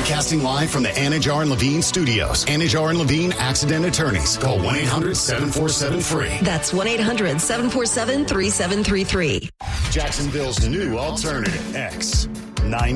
Broadcasting live from the Anajar and Levine studios. Anajar and Levine Accident Attorneys. Call 1-800-747-FREE. That's 1-800-747-3733. Jacksonville's new alternative, X9.